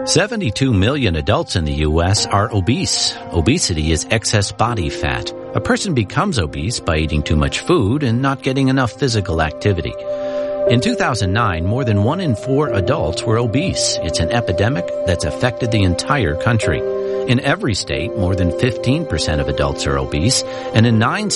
72 million adults in the U.S. are obese. Obesity is excess body fat. A person becomes obese by eating too much food and not getting enough physical activity. In 2009, more than 1 in 4 adults were obese. It's an epidemic that's affected the entire country. In every state, more than 15% of adults are obese, and in 9